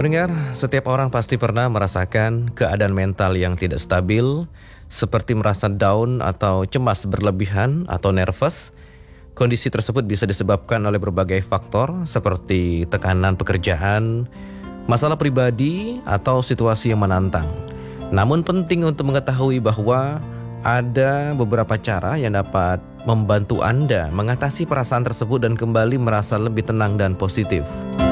Pendengar, setiap orang pasti pernah merasakan keadaan mental yang tidak stabil, seperti merasa down atau cemas berlebihan atau nervous. Kondisi tersebut bisa disebabkan oleh berbagai faktor seperti tekanan pekerjaan, masalah pribadi, atau situasi yang menantang. Namun penting untuk mengetahui bahwa ada beberapa cara yang dapat membantu Anda mengatasi perasaan tersebut dan kembali merasa lebih tenang dan positif.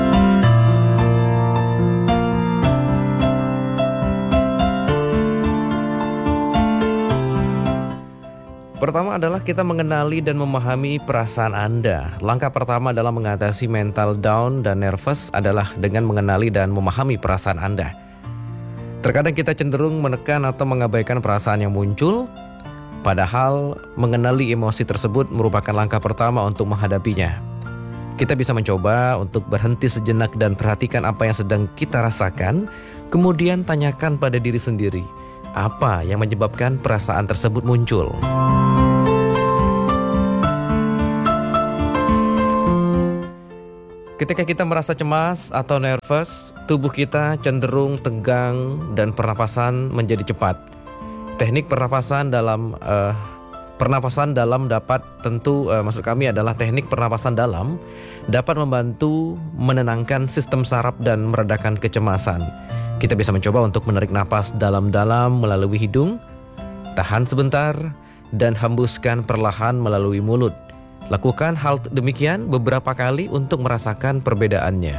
Pertama adalah kita mengenali dan memahami perasaan Anda. Langkah pertama dalam mengatasi mental down dan nervous adalah dengan mengenali dan memahami perasaan Anda. Terkadang kita cenderung menekan atau mengabaikan perasaan yang muncul, padahal mengenali emosi tersebut merupakan langkah pertama untuk menghadapinya. Kita bisa mencoba untuk berhenti sejenak dan perhatikan apa yang sedang kita rasakan, kemudian tanyakan pada diri sendiri, apa yang menyebabkan perasaan tersebut muncul. Ketika kita merasa cemas atau nervous, tubuh kita cenderung tegang dan pernapasan menjadi cepat. Teknik pernapasan dalam dapat maksud kami adalah teknik pernapasan dalam dapat membantu menenangkan sistem saraf dan meredakan kecemasan. Kita bisa mencoba untuk menarik napas dalam-dalam melalui hidung, tahan sebentar, dan hembuskan perlahan melalui mulut. Lakukan hal demikian beberapa kali untuk merasakan perbedaannya.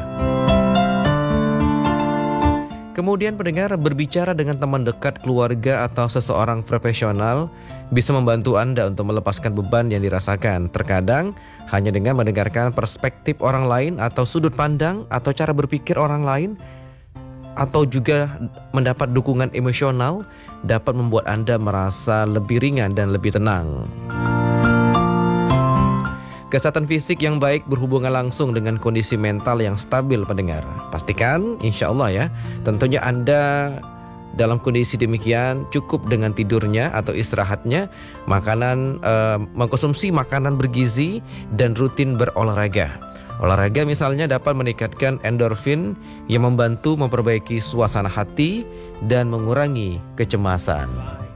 Kemudian pendengar, berbicara dengan teman dekat, keluarga, atau seseorang profesional bisa membantu Anda untuk melepaskan beban yang dirasakan. Terkadang hanya dengan mendengarkan perspektif orang lain atau sudut pandang atau cara berpikir orang lain, atau juga mendapat dukungan emosional dapat membuat Anda merasa lebih ringan dan lebih tenang. Kesehatan fisik yang baik berhubungan langsung dengan kondisi mental yang stabil, pendengar. Pastikan, insya Allah ya, tentunya Anda dalam kondisi demikian cukup dengan tidurnya atau istirahatnya, mengkonsumsi makanan bergizi, dan rutin berolahraga. Olahraga misalnya dapat meningkatkan endorfin yang membantu memperbaiki suasana hati dan mengurangi kecemasan.